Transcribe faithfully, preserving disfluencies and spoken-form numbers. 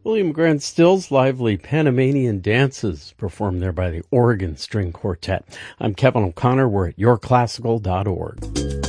William Grant Still's lively Panamanian dances performed there by the Oregon String Quartet. I'm Kevin O'Connor. We're at your classical dot org.